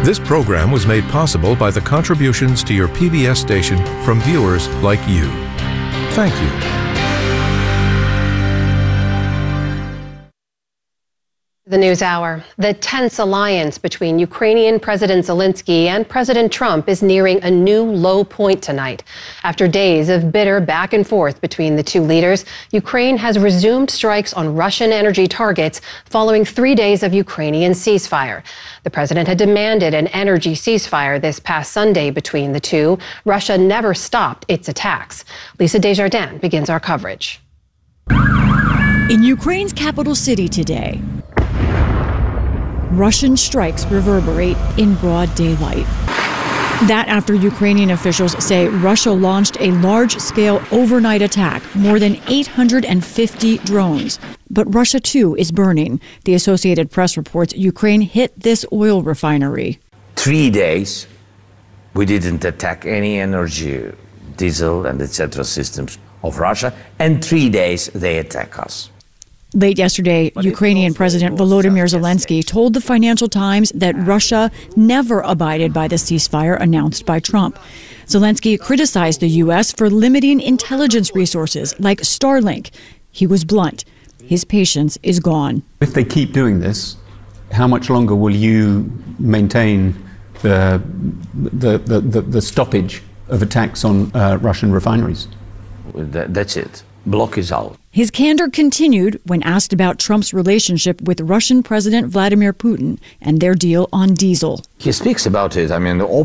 This program was made possible by the contributions to your PBS station from viewers like you. Thank you. The News Hour. The tense alliance between Ukrainian President Zelensky and President Trump is nearing a new low point tonight. After days of bitter back and forth between the two leaders, Ukraine has resumed strikes on Russian energy targets following 3 days of Ukrainian ceasefire. The president had demanded an energy ceasefire this past Sunday between the two. Russia never stopped its attacks. Lisa Desjardins begins our coverage. In Ukraine's capital city today, Russian strikes reverberate in broad daylight. That after Ukrainian officials say Russia launched a large-scale overnight attack, more than 850 drones. But Russia, too, is burning. The Associated Press reports Ukraine hit this oil refinery. 3 days, we didn't attack any energy, diesel and etc. systems of Russia, and 3 days they attack us. Late yesterday, Ukrainian President Volodymyr Zelensky told the Financial Times that Russia never abided by the ceasefire announced by Trump. Zelensky criticized the U.S. for limiting intelligence resources like Starlink. He was blunt. His patience is gone. If they keep doing this, how much longer will you maintain the stoppage of attacks on Russian refineries? That's it. Block is out. His candor continued when asked about Trump's relationship with Russian President Vladimir Putin and their deal on diesel. He speaks about it. I mean,